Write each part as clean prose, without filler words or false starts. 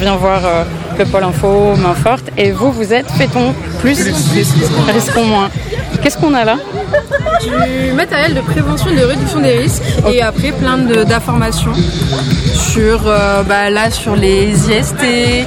viens voir le Pôle Info, main forte. Et vous êtes fait-on plus, risquons moins. Qu'est-ce qu'on a là ? Du matériel de prévention et de réduction des risques. Et après plein d'informations sur, là, sur les IST.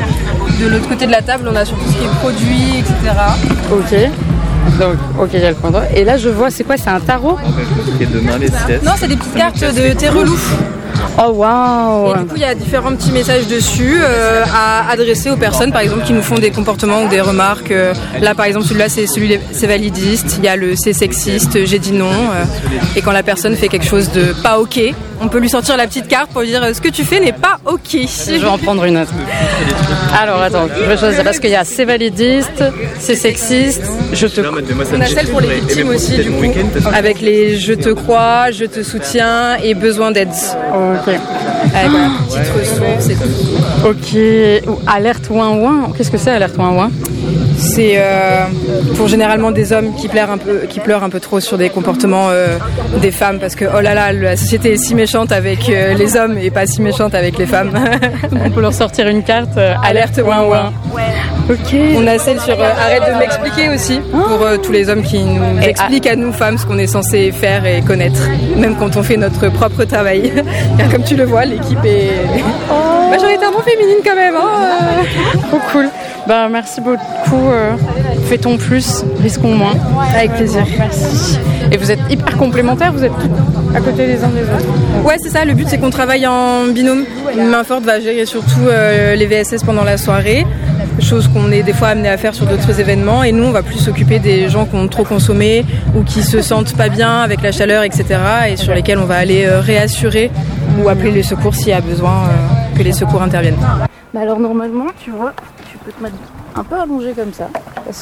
De l'autre côté de la table, on a sur tout ce qui est produits, etc. Ok. Donc, ok, il y a le point droit. Et là, je vois, c'est quoi ? C'est un tarot ? Et demain, les siestes. Non, c'est des petites cartes de Terrelou. Oh, waouh ! Et du coup, il y a différents petits messages dessus à adresser aux personnes, par exemple, qui nous font des comportements ou des remarques. Là, par exemple, celui-là, c'est validiste. Il y a le c'est sexiste, j'ai dit non. Et quand la personne fait quelque chose de pas ok, on peut lui sortir la petite carte pour lui dire ce que tu fais n'est pas ok. Je vais en prendre une autre. Alors, attends, je vais choisir parce qu'il y a c'est validiste, c'est sexiste, je te crois. On a celle pour les victimes aussi, du coup, avec les je te crois, je te soutiens et besoin d'aide. Ok. Avec voilà, petite ressource et tout. Ok. Ou alerte ouin ouin. Qu'est-ce que c'est alerte ouin ouin ? C'est pour généralement des hommes qui pleurent un peu trop sur des comportements des femmes parce que oh là là, la société est si méchante avec les hommes et pas si méchante avec les femmes. On peut leur sortir une carte alerte ouin ouin. Ok. On a celle sur arrête de m'expliquer aussi pour tous les hommes qui nous expliquent à nous femmes ce qu'on est censé faire et connaître, même quand on fait notre propre travail. Car comme tu le vois, l'équipe est majoritairement féminine quand même. Trop cool. Bah, merci beaucoup. Fait-on plus, risquons moins. Avec plaisir. Merci. Et vous êtes hyper complémentaires, vous êtes tous à côté les uns des autres. Ouais, c'est ça. Le but, c'est qu'on travaille en binôme. Main forte va gérer surtout les VSS pendant la soirée. Chose qu'on est des fois amené à faire sur d'autres événements, et nous on va plus s'occuper des gens qui ont trop consommé ou qui se sentent pas bien avec la chaleur, etc., et sur lesquels on va aller réassurer ou appeler les secours s'il y a besoin que les secours interviennent. Bah alors normalement tu vois, tu peux te mettre un peu allongé comme ça. De toute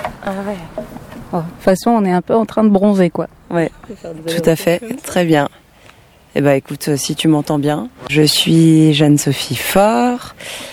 façon on est un peu en train de bronzer quoi. Ouais, tout à fait, très bien. Eh ben écoute, si tu m'entends bien, je suis Jeanne-Sophie Faure.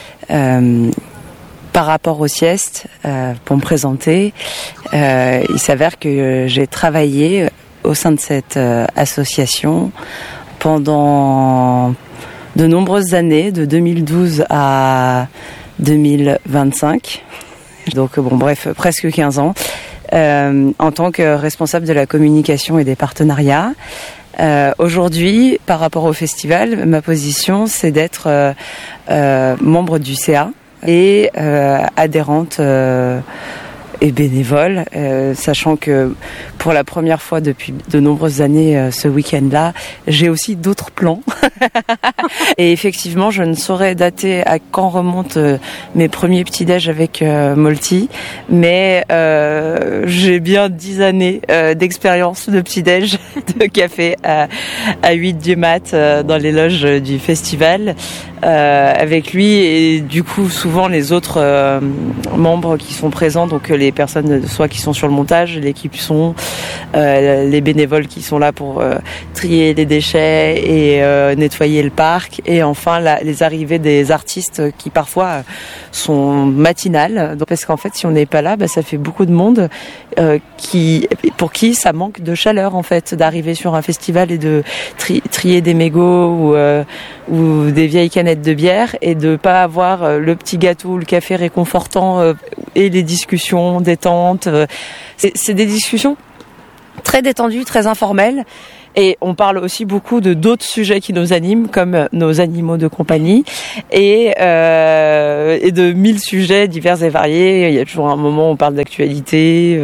Par rapport aux siestes, pour me présenter, il s'avère que j'ai travaillé au sein de cette association pendant de nombreuses années, de 2012 à 2025. Donc presque 15 ans, en tant que responsable de la communication et des partenariats. Aujourd'hui, par rapport au festival, ma position, c'est d'être membre du CA. Et adhérente et bénévole, sachant que pour la première fois depuis de nombreuses années, ce week-end-là, j'ai aussi d'autres plans. Et effectivement, je ne saurais dater à quand remontent mes premiers petits-déj avec Molti, mais j'ai bien 10 années d'expérience de petits-déj, de café à 8 du mat dans les loges du festival. Avec lui et du coup souvent les autres membres qui sont présents, donc les personnes soit qui sont sur le montage, l'équipe son, les bénévoles qui sont là pour trier les déchets et nettoyer le parc, et enfin les arrivées des artistes qui parfois sont matinales, donc, parce qu'en fait si on n'est pas là, ça fait beaucoup de monde pour qui ça manque de chaleur en fait, d'arriver sur un festival et de trier des mégots ou des vieilles canettes de bière et de pas avoir le petit gâteau, le café réconfortant et les discussions détentes. C'est des discussions très détendues, très informelles. Et on parle aussi beaucoup de d'autres sujets qui nous animent, comme nos animaux de compagnie, et de 1000 sujets divers et variés. Il y a toujours un moment où on parle d'actualité,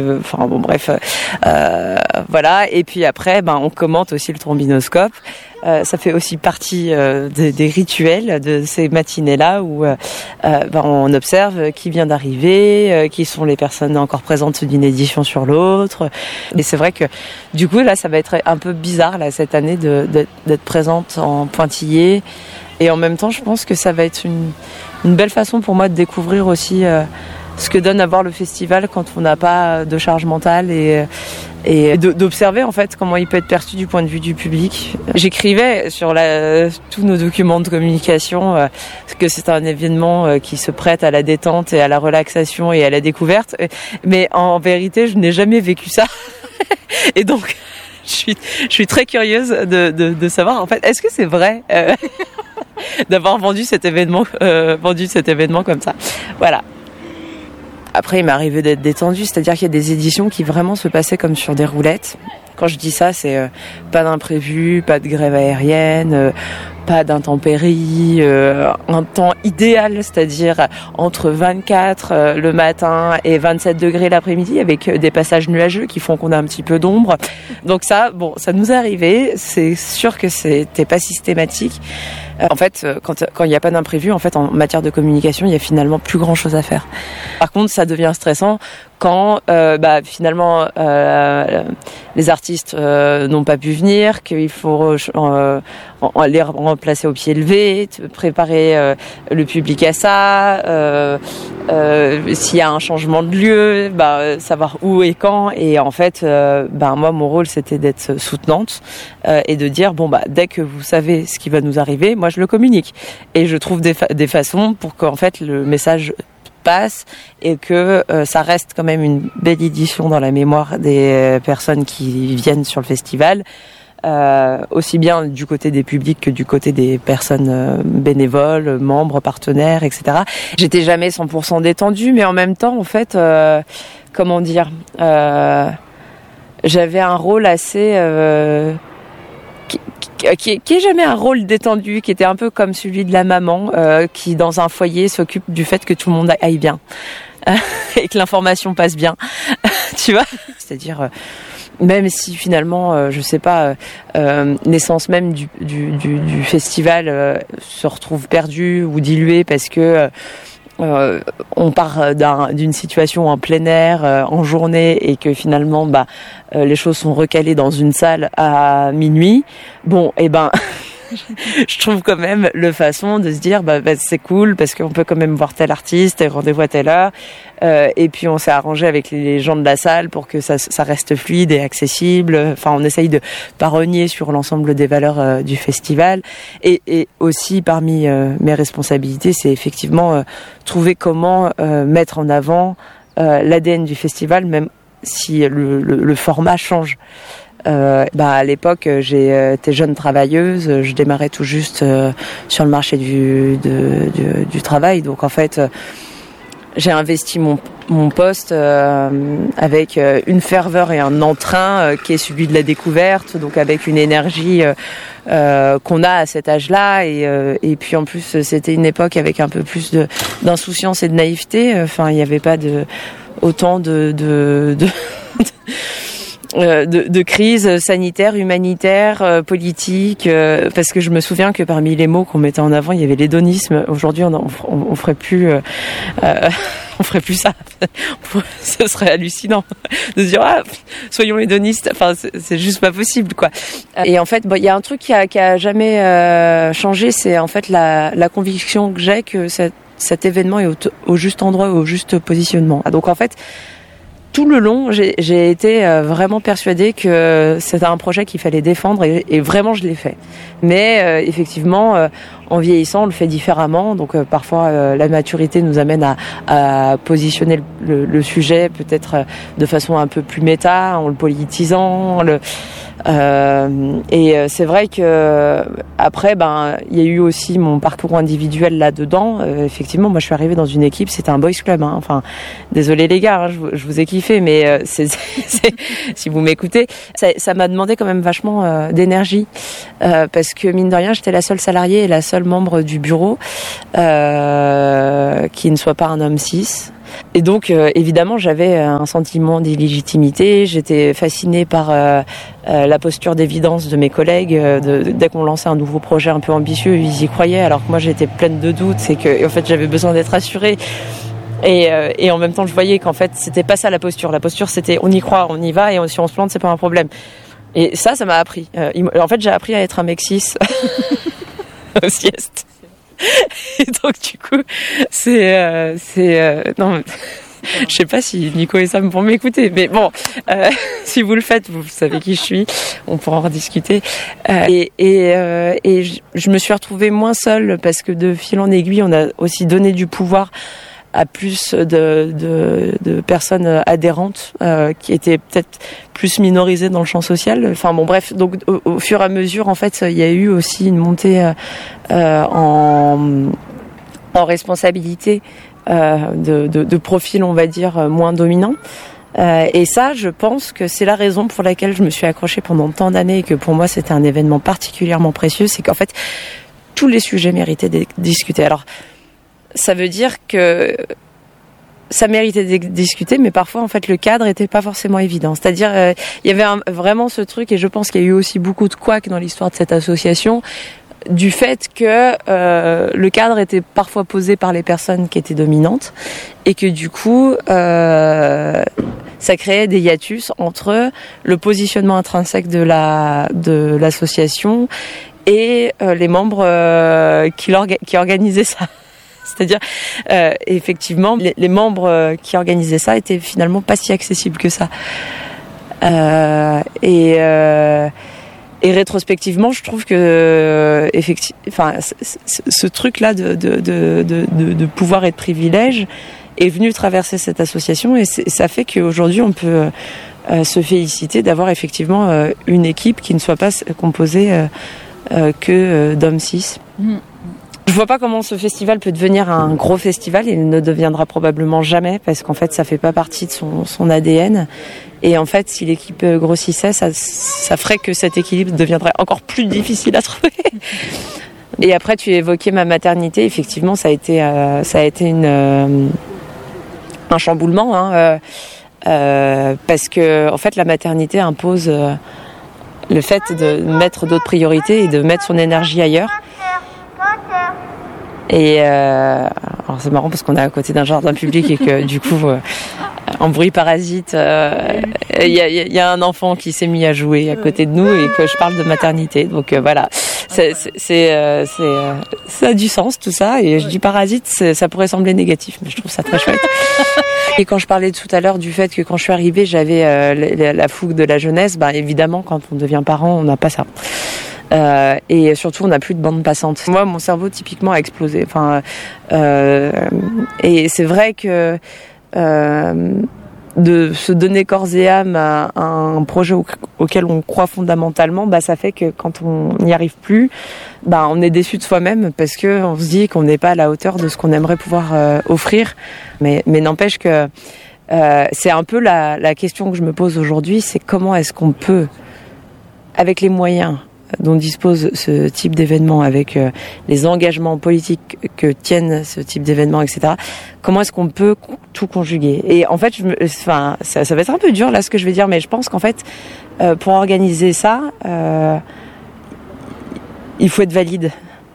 voilà. Et puis après, on commente aussi le trombinoscope. Ça fait aussi partie des rituels de ces matinées-là où on observe qui vient d'arriver, qui sont les personnes encore présentes d'une édition sur l'autre. Et c'est vrai que du coup là, ça va être un peu bizarre là cette année d'être présente en pointillé. Et en même temps, je pense que ça va être une belle façon pour moi de découvrir aussi ce que donne à voir le festival quand on n'a pas de charge mentale et d'observer en fait comment il peut être perçu du point de vue du public. J'écrivais sur tous nos documents de communication que c'est un événement qui se prête à la détente et à la relaxation et à la découverte, mais en vérité je n'ai jamais vécu ça. Et donc je suis très curieuse de savoir en fait, est-ce que c'est vrai d'avoir vendu cet événement comme ça. Voilà. Après, il m'est arrivé d'être détendue, c'est-à-dire qu'il y a des éditions qui vraiment se passaient comme sur des roulettes. Quand je dis ça, c'est pas d'imprévu, pas de grève aérienne, pas d'intempéries, un temps idéal, c'est-à-dire entre 24 le matin et 27 degrés l'après-midi, avec des passages nuageux qui font qu'on a un petit peu d'ombre. Donc ça, bon, ça nous est arrivé. C'est sûr que c'était pas systématique. En fait, quand il n'y a pas d'imprévu, en fait, en matière de communication, il y a finalement plus grand-chose à faire. Par contre, ça devient stressant quand finalement les artistes n'ont pas pu venir, qu'il faut les remplacer au pied levé, préparer le public à ça, s'il y a un changement de lieu, savoir où et quand. Et en fait, moi, mon rôle, c'était d'être soutenante et de dire dès que vous savez ce qui va nous arriver, moi, je le communique et je trouve des façons pour qu'en fait le message passe et que ça reste quand même une belle édition dans la mémoire des personnes qui viennent sur le festival, aussi bien du côté des publics que du côté des personnes bénévoles, membres, partenaires, etc. J'étais jamais 100% détendue, mais en même temps, en fait, j'avais un rôle assez qui est jamais un rôle détendu, qui était un peu comme celui de la maman qui dans un foyer s'occupe du fait que tout le monde aille bien et que l'information passe bien. Tu vois, c'est-à-dire même si finalement je sais pas, l'essence même du festival se retrouve perdue ou diluée parce que on part d'une situation en plein air en journée et que finalement les choses sont recalées dans une salle à minuit. Je trouve quand même le façon de se dire c'est cool parce qu'on peut quand même voir tel artiste, rendez-vous à telle heure, et puis on s'est arrangé avec les gens de la salle pour que ça reste fluide et accessible. Enfin, on essaye de pas renier sur l'ensemble des valeurs du festival, et aussi parmi mes responsabilités, c'est effectivement trouver comment mettre en avant l'ADN du festival, même si le format change. À l'époque, j'étais jeune travailleuse, je démarrais tout juste sur le marché du travail, donc en fait, j'ai investi mon poste avec une ferveur et un entrain qui est celui de la découverte, donc avec une énergie qu'on a à cet âge-là, et puis en plus c'était une époque avec un peu plus d'insouciance et de naïveté. Enfin, il n'y avait pas autant de crise sanitaire, humanitaire, politique, parce que je me souviens que parmi les mots qu'on mettait en avant, il y avait l'hédonisme. Aujourd'hui, on ferait plus ça. Ce serait hallucinant de se dire soyons hédonistes. Enfin, c'est juste pas possible, quoi. Et en fait, il y a un truc qui a jamais changé, c'est en fait la conviction que j'ai que cet événement est au juste endroit, au juste positionnement. Donc en fait, tout le long, j'ai été vraiment persuadée que c'était un projet qu'il fallait défendre, et vraiment je l'ai fait. Mais effectivement, en vieillissant, on le fait différemment. Donc parfois, la maturité nous amène à positionner le sujet peut-être de façon un peu plus méta, en le politisant. Et c'est vrai que après, il y a eu aussi mon parcours individuel là-dedans. Effectivement, moi, je suis arrivée dans une équipe, c'était un boys club. Enfin, désolé les gars, je vous ai kiffé, mais si vous m'écoutez, ça m'a demandé quand même vachement d'énergie, parce que mine de rien, j'étais la seule salariée et la seule membre du bureau qui ne soit pas un homme cis. Et donc, évidemment, j'avais un sentiment d'illégitimité. J'étais fascinée par la posture d'évidence de mes collègues. Dès qu'on lançait un nouveau projet un peu ambitieux, ils y croyaient, alors que moi, j'étais pleine de doutes. C'est que, en fait, j'avais besoin d'être rassurée. Et en même temps, je voyais qu'en fait, c'était pas ça la posture. La posture, c'était on y croit, on y va, et si on se plante, c'est pas un problème. Et ça m'a appris. En fait, j'ai appris à être un mec cis au sieste. Et donc du coup, non, je sais pas si Nico et Sam vont m'écouter, mais bon, si vous le faites, vous savez qui je suis, on pourra en rediscuter. Et je me suis retrouvée moins seule, parce que de fil en aiguille, on a aussi donné du pouvoir à plus de personnes adhérentes qui étaient peut-être plus minorisées dans le champ social. Enfin bon, bref, donc au fur et à mesure, en fait, il y a eu aussi une montée en responsabilité de profils, on va dire, moins dominants. Et ça, je pense que c'est la raison pour laquelle je me suis accrochée pendant tant d'années et que pour moi c'était un événement particulièrement précieux, c'est qu'en fait tous les sujets méritaient d'être discutés. Alors ça veut dire que ça méritait d'être discuté, mais parfois en fait le cadre était pas forcément évident. C'est-à-dire il y avait vraiment ce truc, et je pense qu'il y a eu aussi beaucoup de couacs dans l'histoire de cette association, du fait que le cadre était parfois posé par les personnes qui étaient dominantes et que du coup ça créait des hiatus entre le positionnement intrinsèque de l'association et les membres qui organisaient ça. C'est-à-dire, effectivement, les membres qui organisaient ça étaient finalement pas si accessibles que ça. Et rétrospectivement, je trouve que ce truc-là de pouvoir et de privilège est venu traverser cette association, et ça fait qu'aujourd'hui on peut se féliciter d'avoir effectivement une équipe qui ne soit pas composée que d'hommes cis. Je vois pas comment ce festival peut devenir un gros festival. Il ne deviendra probablement jamais, parce qu'en fait ça fait pas partie de son ADN. Et en fait, si l'équipe grossissait, ça ferait que cet équilibre deviendrait encore plus difficile à trouver. Et après, tu évoquais ma maternité. Effectivement, ça a été un chamboulement, parce que en fait, la maternité impose le fait de mettre d'autres priorités et de mettre son énergie ailleurs. Et alors c'est marrant parce qu'on est à côté d'un jardin public et que du coup en bruit parasite il y a un enfant qui s'est mis à jouer à côté de nous et que je parle de maternité, donc voilà, ça a du sens tout ça, et je dis parasite, ça pourrait sembler négatif, mais je trouve ça très chouette. Et quand je parlais tout à l'heure du fait que quand je suis arrivée j'avais la fougue de la jeunesse, évidemment quand on devient parent on n'a pas ça. Et surtout on n'a plus de bande passante. Moi mon cerveau typiquement a explosé. Et c'est vrai que de se donner corps et âme à un projet auquel on croit fondamentalement, ça fait que quand on n'y arrive plus, on est déçu de soi-même, parce que on se dit qu'on n'est pas à la hauteur de ce qu'on aimerait pouvoir offrir. Mais n'empêche que c'est un peu la question que je me pose aujourd'hui, c'est comment est-ce qu'on peut, avec les moyens dont dispose ce type d'événement, avec les engagements politiques que tiennent ce type d'événement, etc. Comment est-ce qu'on peut tout conjuguer ? Et en fait, ça va être un peu dur là ce que je vais dire, mais je pense qu'en fait, pour organiser ça, il faut être valide.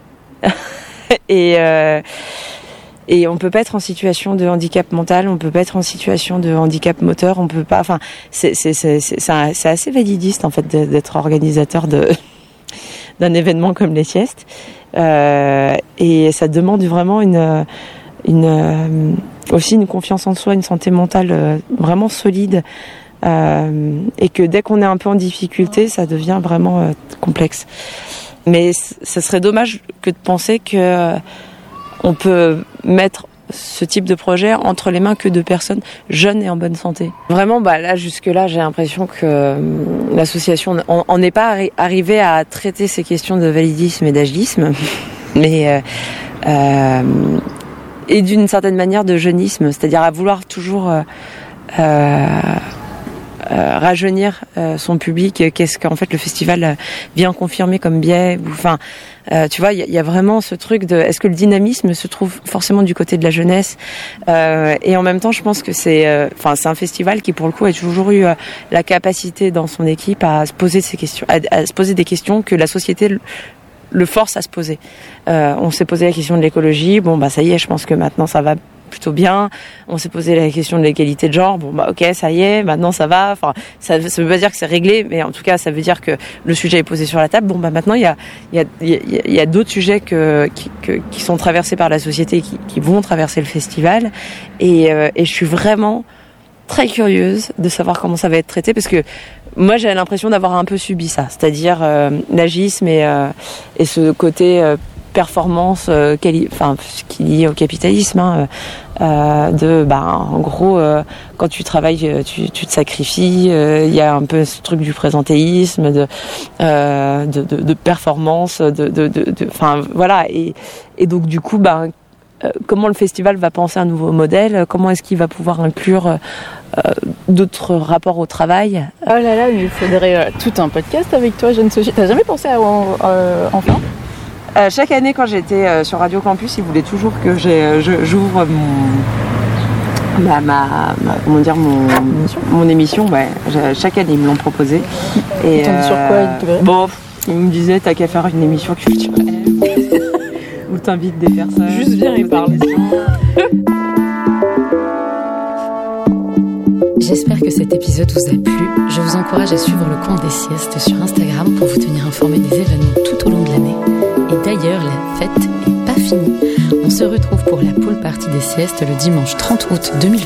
Et on peut pas être en situation de handicap mental, on peut pas être en situation de handicap moteur, on peut pas. Enfin, c'est assez validiste en fait d'être organisateur d'un événement comme les siestes, et ça demande vraiment aussi une confiance en soi, une santé mentale vraiment solide, et que dès qu'on est un peu en difficulté, ça devient vraiment complexe. Mais ça serait dommage que de penser que on peut mettre ce type de projet entre les mains que de personnes jeunes et en bonne santé. Vraiment, là, jusque-là, j'ai l'impression que l'association, on n'est pas arrivé à traiter ces questions de validisme et d'agilisme, mais et d'une certaine manière de jeunisme, c'est-à-dire à vouloir toujours rajeunir son public. Qu'est-ce qu'en fait le festival vient confirmer comme biais, tu vois, il y a vraiment ce truc de est-ce que le dynamisme se trouve forcément du côté de la jeunesse, et en même temps je pense que c'est un festival qui pour le coup a toujours eu la capacité dans son équipe à se poser ces questions, à se poser des questions que la société le force à se poser. On s'est posé la question de l'écologie, ça y est, je pense que maintenant ça va plutôt bien. On s'est posé la question de l'égalité de genre, ok, ça y est, maintenant ça va. Ça veut pas dire que c'est réglé, mais en tout cas ça veut dire que le sujet est posé sur la table. Maintenant il y a d'autres sujets qui sont traversés par la société, qui vont traverser le festival, et je suis vraiment très curieuse de savoir comment ça va être traité, parce que moi j'ai l'impression d'avoir un peu subi ça, c'est-à-dire l'agisme et ce côté performance, ce qui est lié au capitalisme, en gros, quand tu travailles, tu te sacrifies. Il y a un peu ce truc du présentéisme, de performance, voilà. Et donc du coup, comment le festival va penser un nouveau modèle? Comment est-ce qu'il va pouvoir inclure d'autres rapports au travail? Oh là là, mais il faudrait tout un podcast avec toi, jeune Sophie. T'as jamais pensé à en faire? Chaque année, quand j'étais sur Radio Campus, ils voulaient toujours que j'ouvre mon émission. Ouais. Chaque année, ils me l'ont proposé. Et t'en dis sur quoi? Ils me disaient, t'as qu'à faire une émission culturelle. Ou t'invites des personnes. Juste viens et parle. J'espère que cet épisode vous a plu. Je vous encourage à suivre le coin des siestes sur Instagram pour vous tenir informé des événements tout au long de l'année. Et d'ailleurs, la fête n'est pas finie. On se retrouve pour la pool party des siestes le dimanche 30 août 2020.